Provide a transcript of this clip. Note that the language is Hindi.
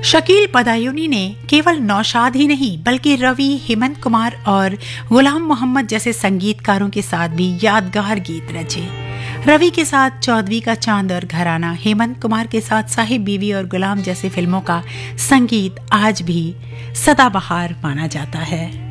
शकील पदायूनी ने केवल नौशाद ही नहीं बल्कि रवि, हेमंत कुमार और गुलाम मोहम्मद जैसे संगीतकारों के साथ भी यादगार गीत रचे। रवि के साथ चौदहवीं का चांद और घराना, हेमंत कुमार के साथ साहिब बीवी और गुलाम जैसे फिल्मों का संगीत आज भी सदाबहार माना जाता है।